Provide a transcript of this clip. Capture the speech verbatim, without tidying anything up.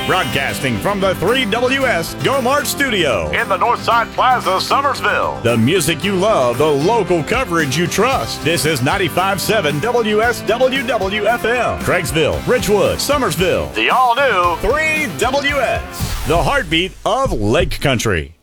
Broadcasting from the three W S Go Mart Studio in the Northside Plaza, Summersville. The music you love, the local coverage you trust. This is ninety-five point seven W S W W F M. Craigsville, Richwood, Summersville. The all-new three W S. The heartbeat of Lake Country.